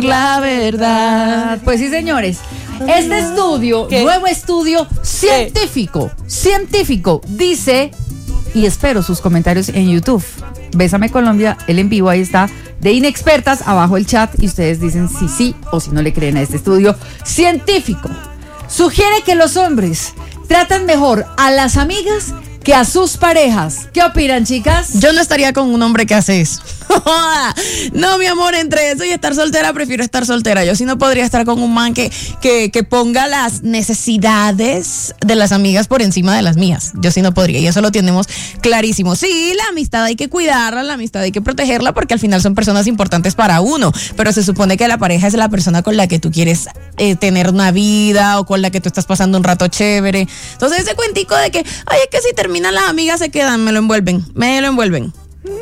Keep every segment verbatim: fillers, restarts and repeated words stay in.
la verdad. Pues sí, señores. Este estudio, ¿Qué? nuevo estudio científico, científico, dice, y espero sus comentarios en YouTube. Bésame Colombia, el en vivo, ahí está, de Inexpertas, abajo el chat, y ustedes dicen si sí o si no le creen a este estudio científico. Sugiere que los hombres tratan mejor a las amigas que a sus parejas. ¿Qué opinan, chicas? Yo no estaría con un hombre que hace eso. No, mi amor, entre eso y estar soltera, prefiero estar soltera. Yo sí no podría estar con un man que, que, que ponga las necesidades de las amigas por encima de las mías. Yo sí no podría, y eso lo tenemos clarísimo. Sí, la amistad hay que cuidarla, la amistad hay que protegerla, porque al final son personas importantes para uno, pero se supone que la pareja es la persona con la que tú quieres eh, tener una vida, o con la que tú estás pasando un rato chévere. Entonces ese cuentico de que, ay, es que si terminan las amigas se quedan, me lo envuelven, me lo envuelven.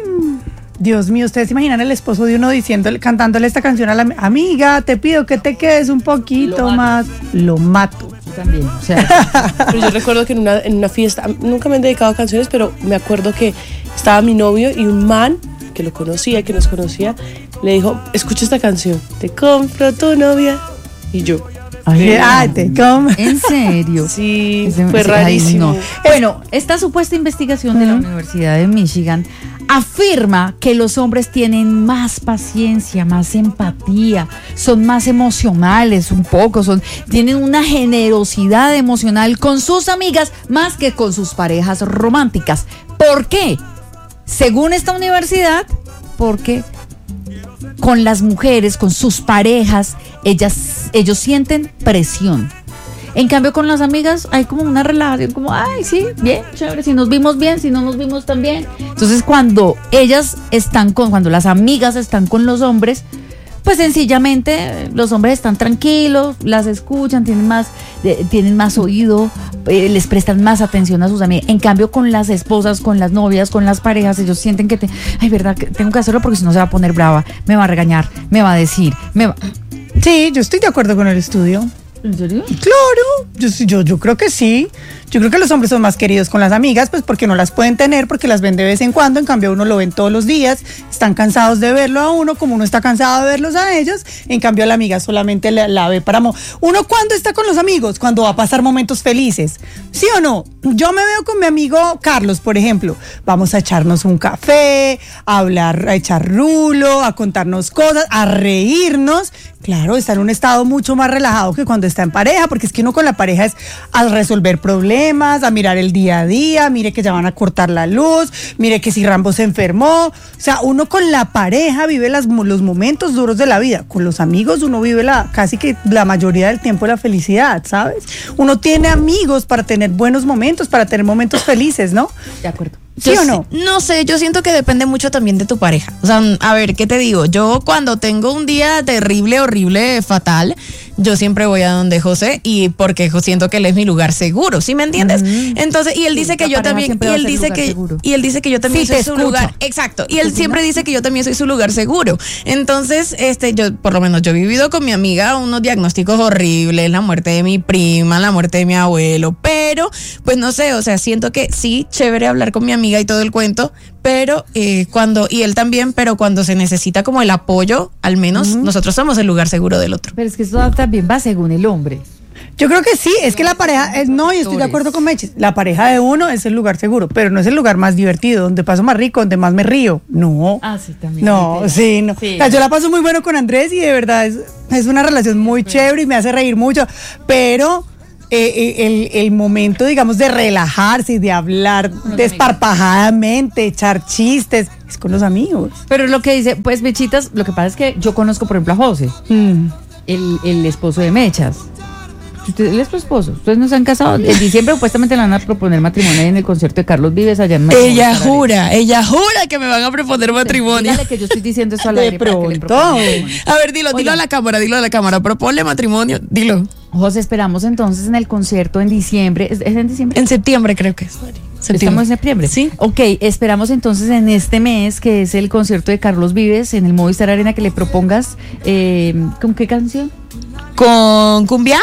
Dios mío, ¿ustedes se imaginan el esposo de uno diciéndole, cantándole esta canción a la amiga? Te pido que te quedes un poquito Lo más. Lo mato. También, o sea, Pero yo recuerdo que en una, en una fiesta, nunca me han dedicado a canciones, pero me acuerdo que estaba mi novio y un man que lo conocía, que nos conocía, le dijo, escucha esta canción, te compro tu novia. Y yo, Ay, ay, te come. ¿en serio? sí, Ese- fue ese- ay, rarísimo. no. Bueno, esta supuesta investigación de la Universidad de Michigan afirma que los hombres tienen más paciencia, más empatía, son más emocionales un poco, son, tienen una generosidad emocional con sus amigas más que con sus parejas románticas. ¿Por qué? Según esta universidad, porque con las mujeres, con sus parejas, ellas, ellos sienten presión. En cambio, con las amigas hay como una relación, como, ay, sí, bien, chévere, si nos vimos bien, si no nos vimos tan bien. Entonces, cuando ellas están con, cuando las amigas están con los hombres, pues sencillamente los hombres están tranquilos, las escuchan, tienen más, eh, tienen más oído, eh, les prestan más atención a sus amigas. En cambio, con las esposas, con las novias, con las parejas, ellos sienten que, te, ay, verdad, que tengo que hacerlo porque si no se va a poner brava, me va a regañar, me va a decir, me va... Sí, yo estoy de acuerdo con el estudio. ¿En serio? Claro, yo, sí- yo, yo creo que sí. Yo creo que los hombres son más queridos con las amigas, pues porque no las pueden tener, porque las ven de vez en cuando, en cambio uno lo ven todos los días, están cansados de verlo a uno, como uno está cansado de verlos a ellos, en cambio a la amiga solamente la, la ve para... Mo- uno cuando está con los amigos, cuando va a pasar momentos felices, ¿sí o no? Yo me veo con mi amigo Carlos, por ejemplo, vamos a echarnos un café, a hablar, a echar rulo, a contarnos cosas, a reírnos. Claro, está en un estado mucho más relajado que cuando está en pareja, porque es que uno con la pareja es a resolver problemas, a mirar el día a día, mire que ya van a cortar la luz, mire que si Rambo se enfermó. O sea, uno con la pareja vive las, los momentos duros de la vida. Con los amigos uno vive la casi que la mayoría del tiempo la felicidad, ¿sabes? Uno tiene amigos para tener buenos momentos, para tener momentos felices, ¿no? De acuerdo. ¿Sí Yo o no? sí- No sé, yo siento que depende mucho también de tu pareja. O sea, a ver, ¿qué te digo? Yo cuando tengo un día terrible, horrible, fatal, yo siempre voy a donde José, y porque yo siento que él es mi lugar seguro, ¿sí me entiendes? Entonces, y él dice que la yo pareja también, siempre y va a él ser dice lugar que, seguro. y él dice que yo también Sí, soy te su escucho. lugar, exacto. Y él siempre dice que yo también soy su lugar seguro. Entonces, este, yo, por lo menos, yo he vivido con mi amiga unos diagnósticos horribles, la muerte de mi prima, la muerte de mi abuelo, pero, pues no sé, o sea, siento que sí, chévere hablar con mi amiga y todo el cuento, pero eh, cuando, y él también, pero cuando se necesita como el apoyo, al menos nosotros somos el lugar seguro del otro. Pero es que esto también va según el hombre. Yo creo que sí, es que la pareja, es, no, y estoy de acuerdo con Meches, la pareja de uno es el lugar seguro, pero no es el lugar más divertido, donde paso más rico, donde más me río, no. Ah, sí, también. No, sí, no. Sí. O sea, yo la paso muy bueno con Andrés y de verdad es, es una relación muy chévere y me hace reír mucho, pero eh, eh, el, el momento, digamos, de relajarse y de hablar desparpajadamente, echar chistes, es con los amigos. Pero lo que dice, pues, Mechitas, lo que pasa es que yo conozco, por ejemplo, a José, Mm. el, el esposo de Mechas. Usted- Él es tu esposo. Ustedes no se han casado. En diciembre supuestamente le van a proponer matrimonio en el concierto de Carlos Vives allá en Medellín. Ella jura, ella jura que me van a proponer matrimonio. Dígale que yo estoy diciendo eso al De aire para que le pronto. propongan matrimonio. A ver, dilo, dilo Oiga. a la cámara, dilo a la cámara, proponle matrimonio, dilo. José, esperamos entonces en el concierto en diciembre. ¿Es, es en diciembre? En septiembre creo que es. Estamos en septiembre. Sí. Ok, esperamos entonces en este mes, que es el concierto de Carlos Vives en el Movistar Arena, que le propongas, eh, ¿con qué canción? Con Cumbiana.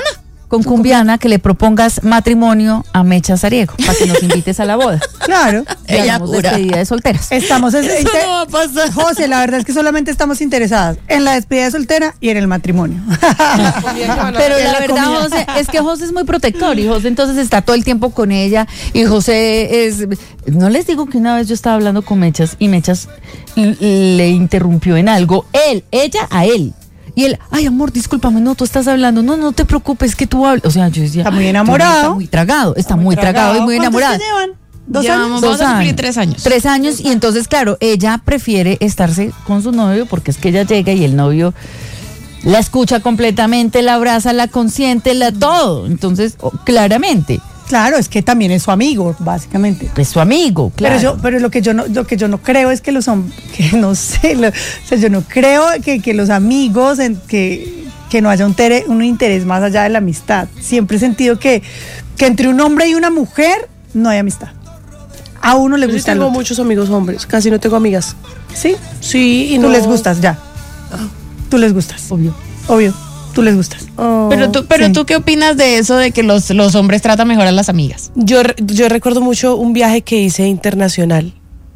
con Cumbiana que le propongas matrimonio a Mecha Sariego para que nos invites a la boda. Claro. Y Ella hagamos pura. despedida de solteras. Estamos en- Eso inte- no va a pasar. José, la verdad es que solamente estamos interesadas en la despedida de soltera y en el matrimonio. Pero En la la verdad, comida. José, es que José es muy protector y José entonces está todo el tiempo con ella y José es... No les digo que una vez yo estaba hablando con Mechas y Mechas l- le interrumpió en algo, él, ella a él. Y él, ay amor, discúlpame, no, tú estás hablando, no, no te preocupes, que tú hablas. O sea, yo decía... Está muy "Tú enamorado". Está muy tragado, está muy tragado y muy ¿Cuántos enamorado. se llevan? ¿Dos Llevamos- años? Vamos Dos a cumplir años. tres años. Tres años y entonces, claro, ella prefiere estarse con su novio porque es que ella llega y el novio la escucha completamente, la abraza, la consiente, la todo. Entonces, oh, claramente, Claro, es que también es su amigo, básicamente. es su amigo, claro. Pero yo, pero lo que yo no, lo que yo no creo es que los hombres, que no sé, lo- o sea, yo no creo que, que los amigos, en- que, que no haya un, tere- un interés más allá de la amistad. Siempre he sentido que, que entre un hombre y una mujer no hay amistad. A uno le Yo sí gusta el tengo otro. muchos amigos hombres, casi no tengo amigas. ¿Sí? Sí, y Tú no. les gustas, ya. Tú les gustas. Obvio. Obvio. Tú les gustas. Oh. Pero tú, pero sí. tú, ¿qué opinas de eso de que los, los hombres tratan mejor a las amigas? Yo, re- yo recuerdo mucho un viaje que hice internacional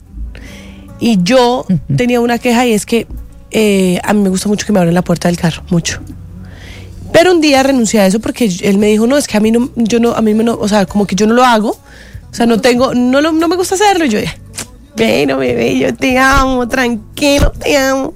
y yo tenía una queja y es que eh, a mí me gusta mucho que me abran la puerta del carro, mucho. Pero un día renuncié a eso porque él me dijo, no, es que a mí no, yo no, a mí me no, o sea, como que yo no lo hago, o sea, no tengo, no, lo- no me gusta hacerlo. Y yo, pero bebé, yo te amo, tranquilo, te amo.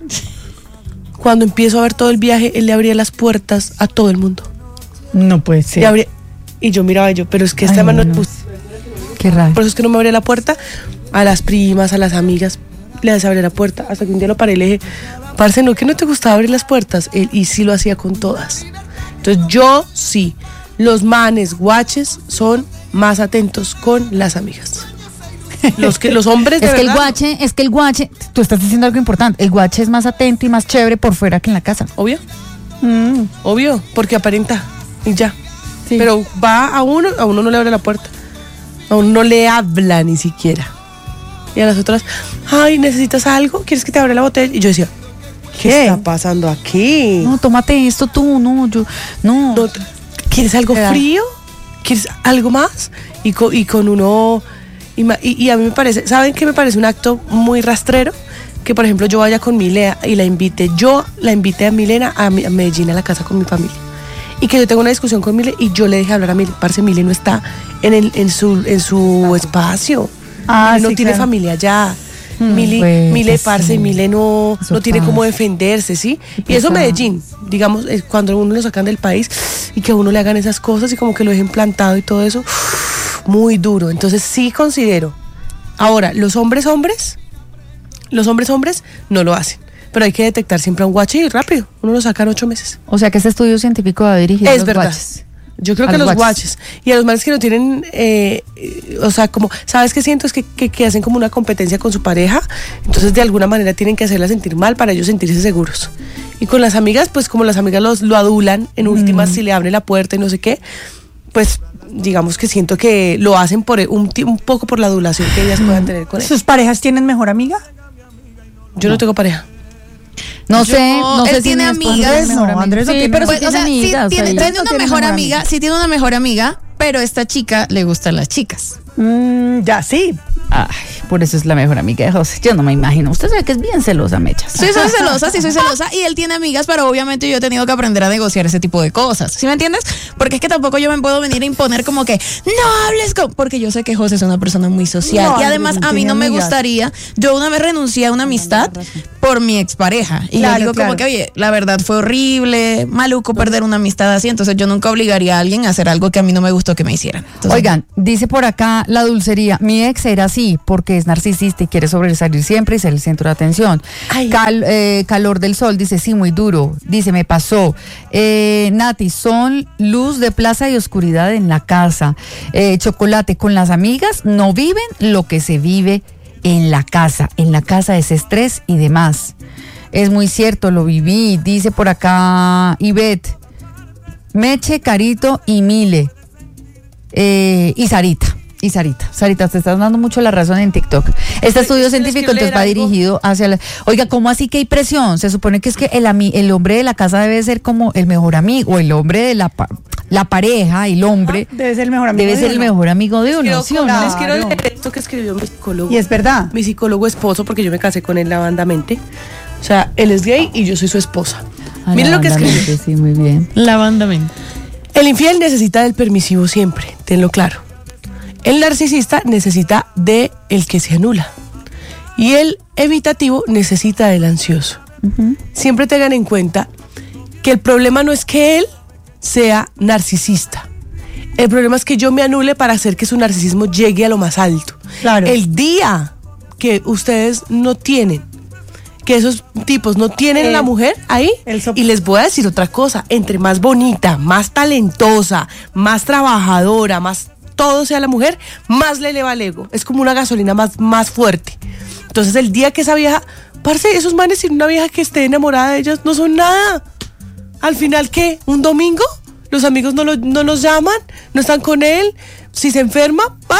Cuando empiezo a ver todo el viaje, él le abría las puertas a todo el mundo. No puede Le ser. abría- y yo miraba yo, pero es que este Ay, man no, no. pues, Qué raro. por eso es que no me abría la puerta a las primas, a las amigas, les abría la puerta, hasta que un día lo paré y le dije, parce, ¿no que no te gustaba abrir las puertas? Él, y sí lo hacía con todas. Entonces yo sí, los manes guaches son más atentos con las amigas. Los que los hombres de Es que el verdad, guache, es que el guache, tú estás diciendo algo importante, el guache es más atento y más chévere por fuera que en la casa. obvio, Mm. obvio, porque aparenta y ya. Sí. Pero va a uno, a uno no le abre la puerta. A uno no le habla ni siquiera. Y a las otras, ay, ¿necesitas algo? ¿Quieres que te abra la botella? Y yo decía, ¿qué, ¿Qué? está pasando aquí? No, tómate esto tú, no, yo, no. No, ¿quieres algo Te da. frío? ¿Quieres algo más? Y con, y con uno... Y, ma- y- y a mí me parece, ¿saben qué me parece un acto muy rastrero? Que por ejemplo yo vaya con Milena y la invite, yo la invité a Milena a, mi- a Medellín a la casa con mi familia. Y que yo tengo una discusión con Mile y yo le dejé hablar a Mile. Parce, Mile no está en, el, en, su, en su espacio. Ah, Mile no sí, tiene claro. familia ya. Mm, Mile, pues, Mile, sí. parce, Mile no, Eso no tiene pasa. cómo defenderse, ¿sí? Y eso pasa. Medellín, digamos, es cuando uno lo sacan del país y que a uno le hagan esas cosas y como que lo dejen plantado y todo eso, muy duro. Entonces sí considero. Ahora, los hombres hombres, los hombres hombres no lo hacen. Pero hay que detectar siempre a un guache y rápido. Uno lo saca en ocho meses. O sea que este estudio científico va dirigido a Es los verdad. guaches. Yo creo A que a los los guaches. guaches. Y a los males que no tienen, eh, eh, o sea, como, ¿sabes qué siento? Es que, que, que hacen como una competencia con su pareja. Entonces, de alguna manera tienen que hacerla sentir mal para ellos sentirse seguros. Y con las amigas, pues como las amigas los, lo adulan, en últimas, si le abren la puerta y no sé qué, pues digamos que siento que lo hacen por un, ti- un poco por la adulación que ellas puedan tener con él. ¿Sus parejas tienen mejor amiga? Yo no tengo pareja. No Yo- sé, no él sé si tiene mi esposo amigas. tiene mejor No, amiga. Andrés no Sí, tiene pero sí mejor- tiene o sea, sí amigas. tiene, ahí. tiene Andrés no una tiene mejor mejor amiga, amiga. sí tiene una mejor amiga, pero esta chica le gustan las chicas. Mm, ya, sí. Ay, por eso es la mejor amiga de José. Yo no me imagino. Usted sabe que es bien celosa, Mechas. Sí, soy celosa, sí soy celosa. Y él tiene amigas, pero obviamente yo he tenido que aprender a negociar ese tipo de cosas. ¿Sí me entiendes? Porque es que tampoco yo me puedo venir a imponer como que no hables con. Porque yo sé que José es una persona muy social. No, y además Andrés no a mí tiene no me amigas. gustaría. Yo una vez renuncié a una amistad por mi expareja. Y Claro, yo digo claro. como que, oye, la verdad fue horrible, maluco perder una amistad así. Entonces yo nunca obligaría a alguien a hacer algo que a mí no me gustó que me hicieran. Entonces, Oigan, dice por acá la dulcería, mi ex era así porque es narcisista y quiere sobresalir siempre y ser el centro de atención. Ay. Cal- eh, calor del sol, dice, sí, muy duro. Dice, me pasó. Eh, Nati, son luz de plaza y oscuridad en la casa. Eh, chocolate, con las amigas no viven lo que se vive en la casa. En la casa es estrés y demás. Es muy cierto, lo viví. Dice por acá Ivette, Meche, Carito y Mile. Eh, y Sarita, y Sarita, Sarita, te estás dando mucho la razón en TikTok. Este estudio es que les científico quiero entonces va leer algo. dirigido hacia la... Oiga, ¿cómo así que hay presión? Se supone que es que el, ami- el hombre de la casa debe ser como el mejor amigo, o el hombre de la, pa- la pareja, el hombre, Debe ser el mejor amigo. debe de ser el uno. mejor amigo de uno, Quiero ¿sí o no? contar- Les quiero Claro. leer esto que escribió mi psicólogo. Y es verdad. Mi psicólogo esposo, porque yo me casé con él lavandamente. O sea, él es gay y yo soy su esposa. Ah, Miren lo que escribió. lavandamente, sí, muy bien. Lavandamente. El infiel necesita del permisivo siempre, tenlo claro. El narcisista necesita de el que se anula. Y el evitativo necesita del ansioso. Siempre tengan en cuenta que el problema no es que él sea narcisista. El problema es que yo me anule para hacer que su narcisismo llegue a lo más alto. Claro. El día que ustedes no tienen, que esos tipos no tienen a la El- mujer ahí, el sop- y les voy a decir otra cosa, entre más bonita, más talentosa, más trabajadora, más todo sea la mujer, más le eleva el ego. Es como una gasolina más, más fuerte. Entonces el día que esa vieja, parce, esos manes sin una vieja que esté enamorada de ellos no son nada. Al final, ¿qué? ¿Un domingo? Los amigos no, lo- no nos llaman, no están con él. Si se enferma, ¡ah!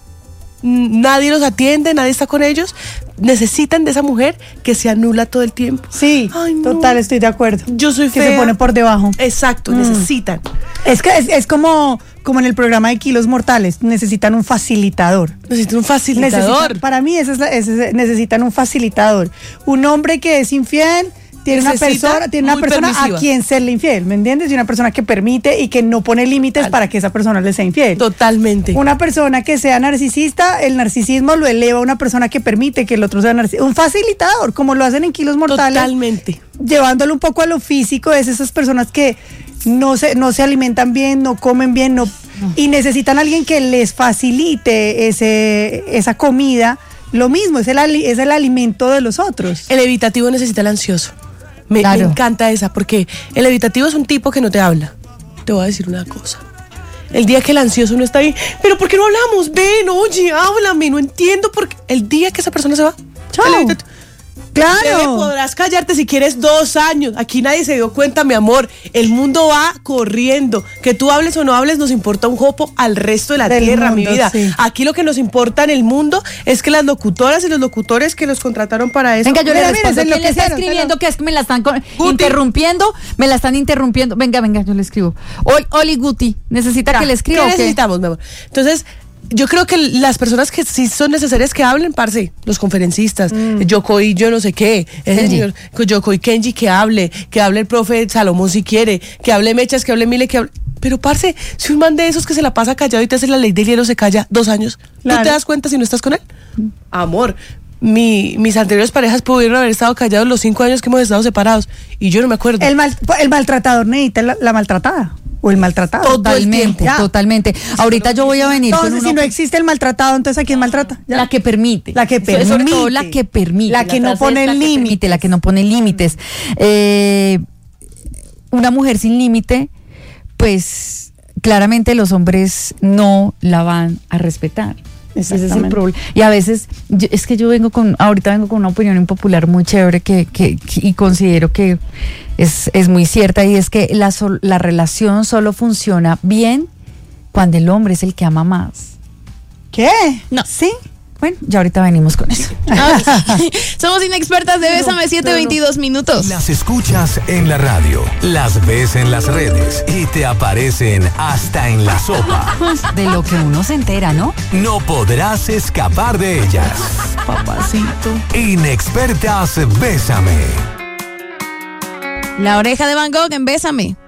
Nadie los atiende, nadie está con ellos. Necesitan de esa mujer que se anula todo el tiempo. Sí, Ay, no. total, estoy de acuerdo. Yo soy Que fea. se pone por debajo. Exacto, Mm. necesitan. Es que es, es como, como en el programa de Kilos Mortales, necesitan un facilitador. Necesitan un facilitador. Necesitan- para mí esa es la- ese es- necesitan un facilitador. Un hombre que es infiel tiene una Necesita persona, tiene una muy persona permisiva. a quien serle infiel, ¿me entiendes? Y una persona que permite y que no pone límites Total. para que esa persona le sea infiel. Totalmente. Una persona que sea narcisista, el narcisismo lo eleva a una persona que permite que el otro sea narcisista. Un facilitador, como lo hacen en Kilos Mortales. Totalmente. Llevándolo un poco a lo físico, es esas personas que no se, no se alimentan bien, no comen bien, no, y necesitan a alguien que les facilite ese, esa comida. Lo mismo, es el, ali- es el alimento de los otros. El evitativo necesita el ansioso. Me, Claro. me encanta esa, porque el evitativo es un tipo que no te habla. Te voy a decir una cosa. El día que el ansioso no está ahí, pero ¿por qué no hablamos? Ven, oye, háblame, no entiendo por qué. El día que esa persona se va, Chao. el evitativo- Bebé, Claro. podrás callarte si quieres dos años. Aquí nadie se dio cuenta, mi amor. El mundo va corriendo. Que tú hables o no hables nos importa un jopo al resto de la Del tierra, mundo, mi vida. sí. Aquí lo que nos importa en el mundo es que las locutoras y los locutores que los contrataron para eso. Venga, yo Mira, le mira, respondo. se ¿Quién le está enloquecieron, escribiendo? se Que es que me la están con- Guti. interrumpiendo. Me la están interrumpiendo. Venga, venga, yo le escribo. Ol- Oli Guti, ¿necesita Ya, que le escriba ¿Qué o qué? necesitamos, mi amor? Entonces, yo creo que las personas que sí son necesarias que hablen, parce, los conferencistas, Yoko y yo no sé qué, ese Kenji. señor, Yoko y Kenji que hable, que hable el profe Salomón si quiere, que hable Mechas, que hable Mile, que hable... Pero, parce, si un man de esos que se la pasa callado y te hace la ley del hielo se calla dos años, Claro. ¿tú te das cuenta si no estás con él? Amor, mi, mis anteriores parejas pudieron haber estado callados los cinco años que hemos estado separados y yo no me acuerdo. El, mal- el maltratador necesita la, la maltratada. O el maltratado. Todo el Totalmente, tiempo. Ya. totalmente. Ahorita yo voy a venir con Entonces, uno- si no existe el maltratado, entonces ¿a quién maltrata? Ya. La que permite. La que Eso es sobre todo permite. la que permite. La que no frase pone es la que límites. permite, La que no pone límites. Eh, una mujer sin límite, pues claramente los hombres no la van a respetar. Ese es el Exactamente. problema. Y a veces, yo- es que yo vengo con, ahorita vengo con una opinión impopular muy chévere que, que, que- y considero que es, es muy cierta, y es que la, sol- la relación solo funciona bien cuando el hombre es el que ama más. ¿Qué? No. ¿Sí? Bueno, ya ahorita venimos con eso. Somos inexpertas de Bésame siete veintidós minutos. Las escuchas en la radio, las ves en las redes y te aparecen hasta en la sopa. De lo que uno se entera, ¿no? No podrás escapar de ellas. Papacito. Inexpertas Bésame. La oreja de Van Gogh en Bésame.